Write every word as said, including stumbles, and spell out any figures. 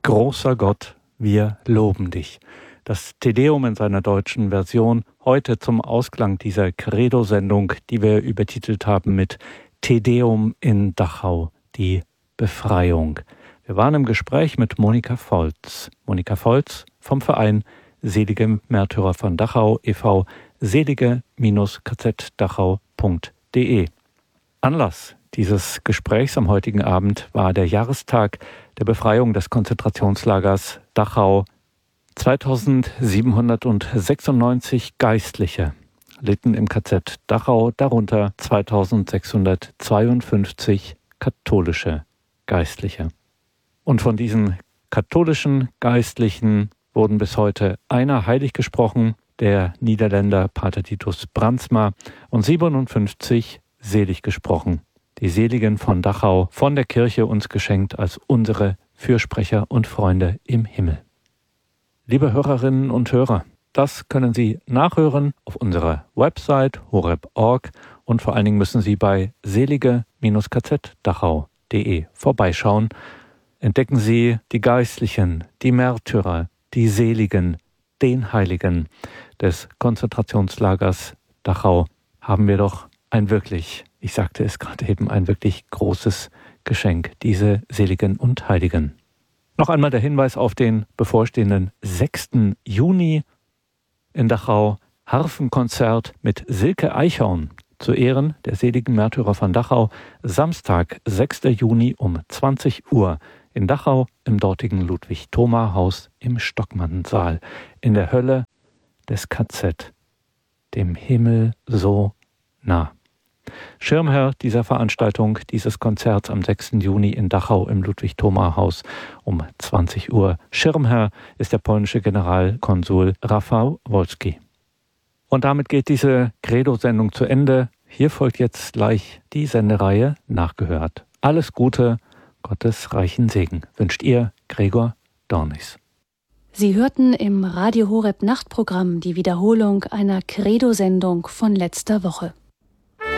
Großer Gott, wir loben dich. Das Te Deum in seiner deutschen Version heute zum Ausklang dieser Credo-Sendung, die wir übertitelt haben mit Te Deum in Dachau, die Befreiung. Wir waren im Gespräch mit Monika Volz. Monika Volz vom Verein Selige Märtyrer von Dachau e V, selige K Z dachau punkt de. Anlass dieses Gesprächs am heutigen Abend war der Jahrestag der Befreiung des Konzentrationslagers Dachau. zweitausendsiebenhundertsechsundneunzig Geistliche litten im K Z Dachau, darunter zweitausendsechshundertzweiundfünfzig katholische Geistliche. Und von diesen katholischen Geistlichen wurden bis heute einer heilig gesprochen, der Niederländer Pater Titus Brandsma, und siebenundfünfzig selig gesprochen, die Seligen von Dachau, von der Kirche uns geschenkt als unsere Fürsprecher und Freunde im Himmel. Liebe Hörerinnen und Hörer, das können Sie nachhören auf unserer Website horeb punkt org und vor allen Dingen müssen Sie bei selige K Z dachau punkt de vorbeischauen. Entdecken Sie die Geistlichen, die Märtyrer, die Seligen, den Heiligen des Konzentrationslagers Dachau. Haben wir doch ein wirklich, ich sagte es gerade eben, ein wirklich großes Geschenk, diese Seligen und Heiligen. Noch einmal der Hinweis auf den bevorstehenden sechsten Juni in Dachau, Harfenkonzert mit Silke Eichhorn zu Ehren der seligen Märtyrer von Dachau, Samstag, sechster Juni um zwanzig Uhr in Dachau im dortigen Ludwig-Thoma-Haus im Stockmannsaal, in der Hölle des K Z, dem Himmel so nah. Schirmherr dieser Veranstaltung, dieses Konzerts am sechsten Juni in Dachau im Ludwig-Thoma-Haus um zwanzig Uhr. Schirmherr ist der polnische Generalkonsul Rafał Wolski. Und damit geht diese Credo-Sendung zu Ende. Hier folgt jetzt gleich die Sendereihe Nachgehört. Alles Gute, Gottes reichen Segen wünscht ihr Gregor Dornis. Sie hörten im Radio Horeb Nachtprogramm die Wiederholung einer Credo-Sendung von letzter Woche.